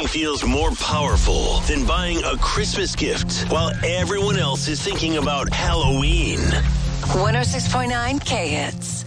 feels more powerful than buying a Christmas gift while everyone else is thinking about Halloween. 106.9 K-Hits.